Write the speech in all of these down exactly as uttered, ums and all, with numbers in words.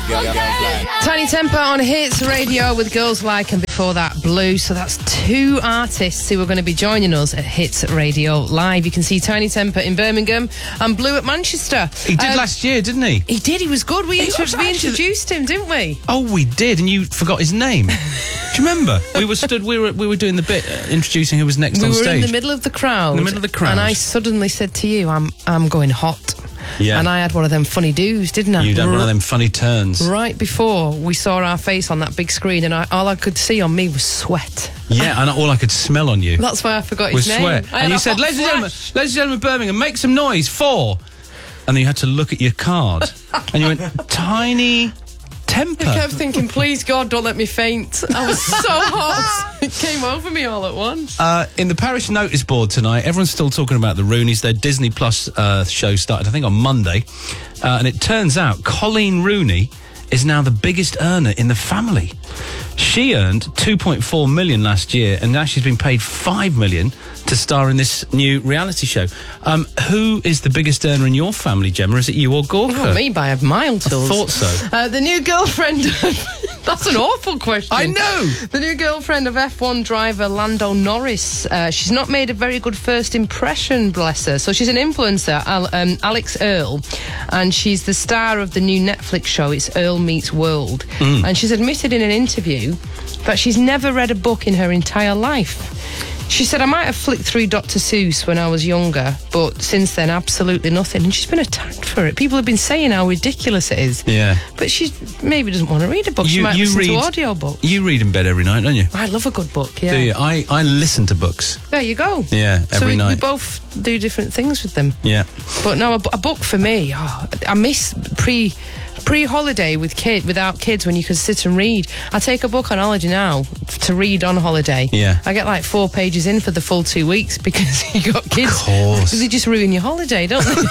Tiny Temper on Hits Radio with Girls Like, and before that, Blue. So that's two artists who are going to be joining us at Hits Radio Live. You can see Tiny Temper in Birmingham and Blue at Manchester. He did um, last year, didn't he? He did. He was good. We, intro- was we introduced him, didn't we? Oh, we did, and you forgot his name. Do you remember? We were stood. We were we were doing the bit uh, introducing who was next we on stage. We were in the middle of the crowd. In the middle of the crowd, and I suddenly said to you, "I'm I'm going hot." Yeah. And I had one of them funny do's, didn't I? You'd had one of them funny turns. Right before we saw our face on that big screen, and I, all I could see on me was sweat. Yeah, and all I could smell on you. That's why I forgot was his name. Sweat. And you said, ladies and gentlemen, ladies and gentlemen, Birmingham, make some noise for. And then you had to look at your card. And you went, Tiny Temper. I kept thinking, please God, don't let me faint. I was so hot. It came over me all at once. Uh, in the parish notice board tonight, everyone's still talking about the Rooneys. Their Disney Plus uh, show started, I think, on Monday. Uh, and it turns out Colleen Rooney is now the biggest earner in the family. She earned two point four million last year, and now she's been paid five million to star in this new reality show. Um, who is the biggest earner in your family, Gemma? Is it you or Gorka? Not me by a mile, Tools. I thought so. Uh, the new girlfriend... That's an awful question. I know! The new girlfriend of F one driver Lando Norris. Uh, she's not made a very good first impression, bless her. So she's an influencer, Al- um, Alex Earle, and she's the star of the new Netflix show, It's Earle Meets World. Mm. And she's admitted in an interview that she's never read a book in her entire life. She said, I might have flicked through Doctor Seuss when I was younger, but since then, absolutely nothing. And she's been attacked for it. People have been saying how ridiculous it is. Yeah. But she maybe doesn't want to read a book. She you, might you listen read, to audio books. You read in bed every night, don't you? I love a good book, yeah. Do you? I, I listen to books. There you go. Yeah, every so we, night. we both do different things with them. Yeah. But no, a, a book for me, oh, I miss pre... pre-holiday with kid without kids when you could sit and read. I take a book on holiday now to read on holiday. Yeah. I get like four pages in for the full two weeks because you got kids. Of course. They just ruin your holiday, don't they?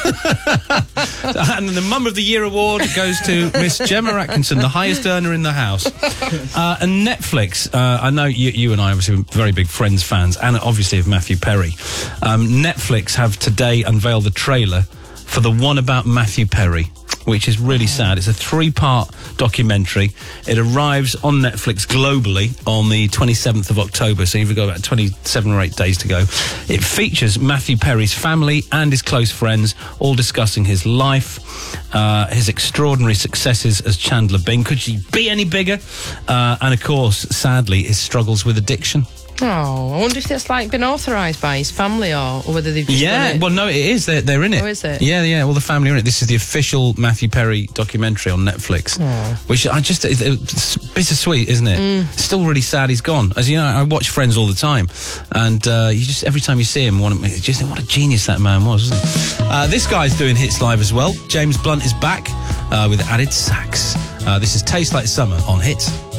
And the Mum of the Year award goes to Miss Gemma Atkinson, the highest earner in the house. Uh, and Netflix, uh, I know you, you and I obviously are very big Friends fans, and obviously of Matthew Perry. Um, Netflix have today unveiled the trailer for the one about Matthew Perry, which is really sad. It's a three-part documentary. It arrives on Netflix globally on the twenty-seventh of October, so you've got about twenty-seven or eight days to go. It features Matthew Perry's family and his close friends, all discussing his life, uh, his extraordinary successes as Chandler Bing. Could she be any bigger? Uh, and, of course, sadly, his struggles with addiction. Oh, I wonder if that's like been authorised by his family or, or whether they've just yeah, done it. Well, no, it is. They're, they're in it. Oh, is it? Yeah, yeah, all the family are in it. This is the official Matthew Perry documentary on Netflix. Oh. Which I just, it, it's bittersweet, isn't it? Mm. It's still really sad he's gone. As you know, I watch Friends all the time. And uh, you just, every time you see him, want to, you just think, what a genius that man was, isn't he? Uh, this guy's doing hits live as well. James Blunt is back uh, with added sax. Uh, this is Taste Like Summer on Hits.